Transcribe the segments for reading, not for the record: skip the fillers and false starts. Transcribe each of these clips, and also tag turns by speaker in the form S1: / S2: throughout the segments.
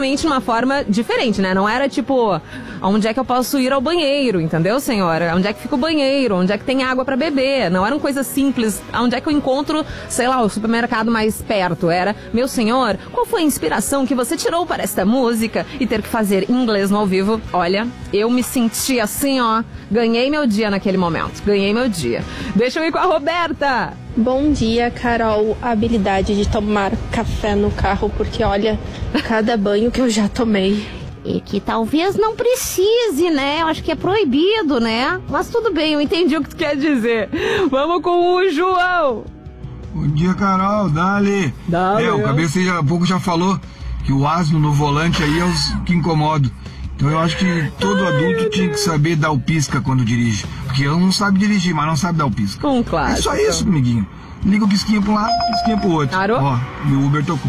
S1: realmente uma forma diferente, né? Não era tipo, onde é que eu posso ir ao banheiro, entendeu, senhora? Onde é que fica o banheiro? Onde é que tem água pra beber? Não eram coisas simples. Onde é que eu encontro, sei lá, o supermercado mais perto? Era, meu senhor, qual foi a inspiração que você tirou para esta música e ter que fazer inglês no ao vivo? Olha, eu me senti assim, ó, ganhei meu dia naquele momento. Ganhei meu dia. Deixa eu ir com a Roberta.
S2: Bom dia, Carol. A habilidade de tomar café no carro, porque olha, cada banho que eu já tomei.
S3: E que talvez não precise, né? Eu acho que é proibido, né? Mas tudo bem, eu entendi o que tu quer dizer.
S1: Vamos com o João.
S4: Bom dia, Carol. Dale. O Cabeça há pouco já falou que o asno no volante aí é os que incomodam. Então eu acho que todo adulto tinha que saber dar o pisca quando dirige. Porque eu não sabe dirigir, mas não sabe dar o pisca.
S1: Um clássico.
S4: É só isso, amiguinho. Liga o pisquinha pra um lado, pisquinha pro outro.
S1: Claro.
S4: Ó, e o Uber tocou.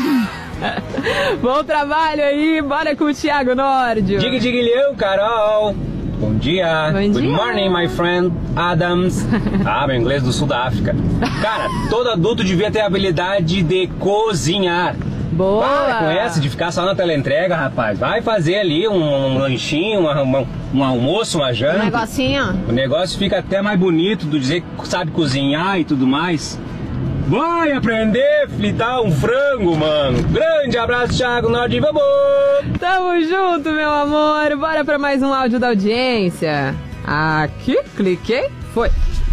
S1: Bom trabalho aí, bora com o Thiago Nórdio.
S5: Diga, Carol. Bom dia. Good morning, my friend Adams. Meu inglês do sul da África. Cara, todo adulto devia ter a habilidade de cozinhar.
S1: Boa!
S5: Para com essa de ficar só na teleentrega, rapaz. Vai fazer ali um lanchinho, um almoço, uma janta.
S3: Um negocinho.
S5: O negócio fica até mais bonito do dizer que sabe cozinhar e tudo mais. Vai aprender a fritar um frango, mano. Grande abraço, Thiago Nórdio, vamos!
S1: Tamo junto, meu amor. Bora pra mais um áudio da audiência. Aqui, cliquei, foi.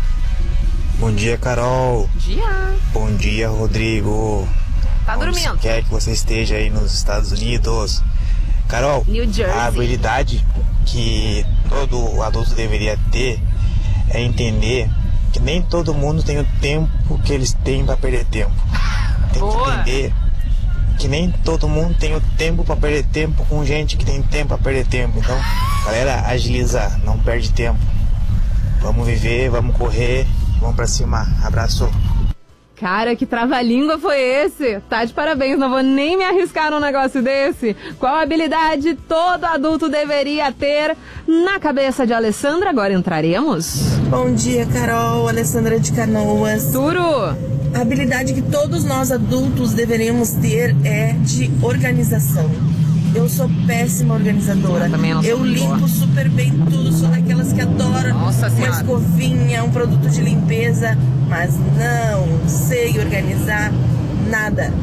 S6: Bom dia, Carol.
S1: Dia.
S6: Bom dia, Rodrigo.
S1: Tá dormindo?
S6: Onde quer que você esteja aí nos Estados Unidos. Carol,
S1: New Jersey.
S6: a habilidade que todo adulto deveria ter é entender que nem todo mundo tem o tempo que eles têm para perder tempo. Tem que entender que nem todo mundo tem o tempo para perder tempo com gente que tem tempo para perder tempo. Então, galera, agiliza, não perde tempo. Vamos viver, vamos correr, vamos pra cima. Abraço.
S1: Cara, que trava-língua foi esse? Tá de parabéns, não vou nem me arriscar num negócio desse. Qual habilidade todo adulto deveria ter? Na cabeça de Alessandra, agora entraremos.
S7: Bom dia, Carol, Alessandra de Canoas.
S1: Turo!
S7: A habilidade que todos nós adultos deveríamos ter é de organização. Eu sou péssima organizadora. Eu limpo super bem tudo, sou daquelas que adoram uma escovinha, um produto de limpeza, mas não sei organizar nada.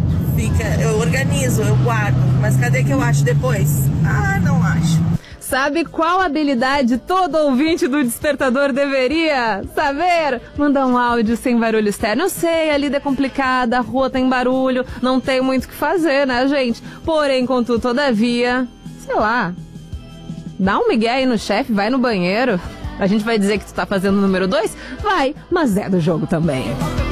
S7: Eu organizo, eu guardo, mas cadê que eu acho depois? Não acho.
S1: Sabe qual habilidade todo ouvinte do Despertador deveria saber? Mandar um áudio sem barulho externo. Eu sei, a lida é complicada, a rua tem barulho, não tem muito o que fazer, né, gente? Porém, contudo, todavia, sei lá, dá um migué aí no chefe, vai no banheiro. A gente vai dizer que tu tá fazendo o número 2? Vai, mas é do jogo também.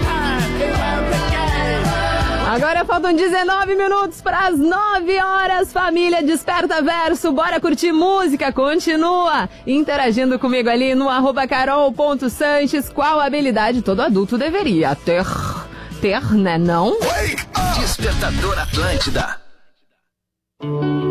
S1: Agora faltam 19 minutos para as 9 horas, família Desperta Verso. Bora curtir música, continua interagindo comigo ali no @carol.sanches. Qual habilidade todo adulto deveria ter? Ter, né não?
S8: Despertador Atlântida.